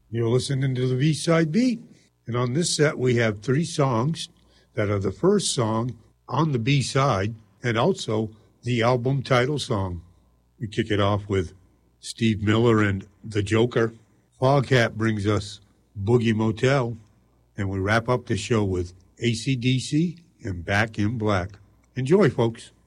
You're listening to the B-Side Beat. And on this set, we have 3 songs that are the first song on the B-side and also the album title song. We kick it off with Steve Miller and The Joker. Foghat brings us Boogie Motel. And we wrap up the show with AC/DC and Back in Black. Enjoy, folks.